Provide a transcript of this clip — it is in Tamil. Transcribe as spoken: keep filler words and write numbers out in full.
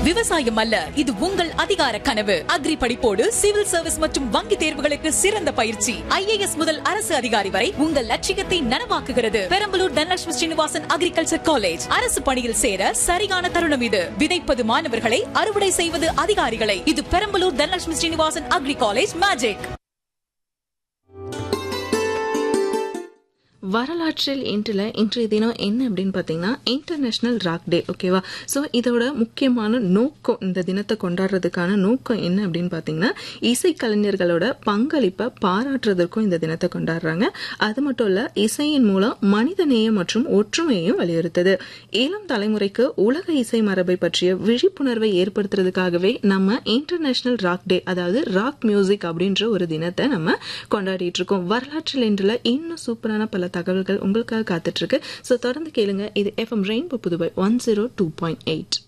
விவசாயம் அல்ல, இது உங்கள் அதிகார கனவு. அக்ரி படிப்போடு சிவில் சர்வீஸ் மற்றும் வங்கி தேர்வுகளுக்கு சிறந்த பயிற்சி. ஐஏஎஸ் முதல் அரசு அதிகாரி வரை உங்கள் லட்சியத்தை நனவாக்குகிறது. Perambalur Dhanalakshmi Srinivasan agriculture college. அரசு பணியில் சேர சரியான தருணம் இது. விதைப்பது மாணவர்களை, அறுவடை செய்வது அதிகாரிகளை. இது Perambalur Dhanalakshmi Srinivasan agri college magic. வரலாற்றில் இன்றில் இன்றைய தினம் என்ன அப்படின்னு பார்த்தீங்கன்னா இன்டர்நேஷ்னல் ராக் டே. ஓகேவா? ஸோ இதோட முக்கியமான நோக்கம், இந்த தினத்தை கொண்டாடுறதுக்கான நோக்கம் என்ன அப்படின்னு பார்த்தீங்கன்னா இசைக்கலைஞர்களோட பங்களிப்பை பாராட்டுறதுக்கும் இந்த தினத்தை கொண்டாடுறாங்க. அது மட்டும் இல்ல, இசையின் மூலம் மனிதநேயம் மற்றும் ஒற்றுமையையும் வலியுறுத்துது. இளம் தலைமுறைக்கு உலக இசை மரபை பற்றிய விழிப்புணர்வை ஏற்படுத்துறதுக்காகவே நம்ம இன்டர்நேஷ்னல் ராக் டே, அதாவது ராக் மியூசிக் அப்படின்ற ஒரு தினத்தை நம்ம கொண்டாடிட்டு இருக்கோம். வரலாற்றில் இன்றில் இன்னும் சூப்பரான பல தகவல்கள் உங்களுக்காக காத்துட்டு இருக்கு. ஸோ தொடர்ந்து கேளுங்க. இது FM rainbow Puduvai one zero two point eight.